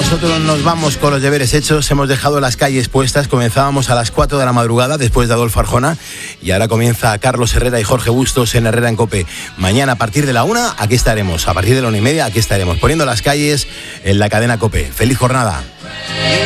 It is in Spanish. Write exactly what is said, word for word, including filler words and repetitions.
nosotros nos vamos con los deberes hechos. Hemos dejado las calles puestas. Comenzábamos a las cuatro de la madrugada después de Adolfo Arjona. Y ahora comienza Carlos Herrera y Jorge Bustos en Herrera en COPE. Mañana a partir de la una, aquí estaremos. A partir de la una y media, aquí estaremos. Poniendo las calles en la cadena COPE. ¡Feliz jornada!